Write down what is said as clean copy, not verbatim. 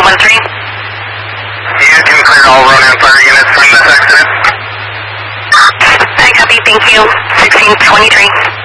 1613. You can clear all road and fire units from this accident. I copy, thank you. 1623.